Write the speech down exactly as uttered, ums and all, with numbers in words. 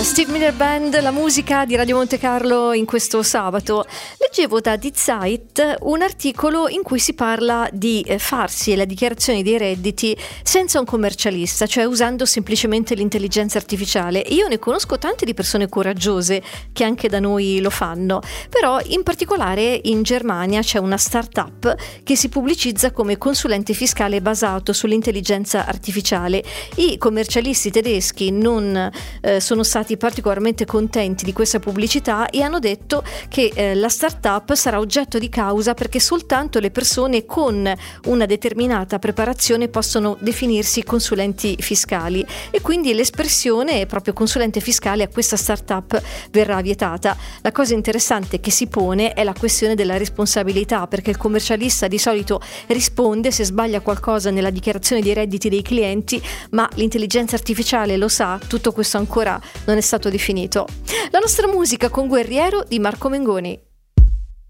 Steve Miller Band, la musica di Radio Monte Carlo in questo sabato. Leggevo da Die Zeit un articolo in cui si parla di farsi la dichiarazione dei redditi senza un commercialista, cioè usando semplicemente l'intelligenza artificiale. Io ne conosco tante di persone coraggiose che anche da noi lo fanno, però in particolare in Germania c'è una startup che si pubblicizza come consulente fiscale basato sull'intelligenza artificiale. I commercialisti tedeschi non eh, sono stati particolarmente contenti di questa pubblicità e hanno detto che eh, la startup sarà oggetto di causa perché soltanto le persone con una determinata preparazione possono definirsi consulenti fiscali, e quindi l'espressione proprio consulente fiscale a questa startup verrà vietata. La cosa interessante che si pone è la questione della responsabilità, perché il commercialista di solito risponde se sbaglia qualcosa nella dichiarazione dei redditi dei clienti, ma l'intelligenza artificiale lo sa, tutto questo ancora non è stato definito. La nostra musica con Guerriero di Marco Mengoni.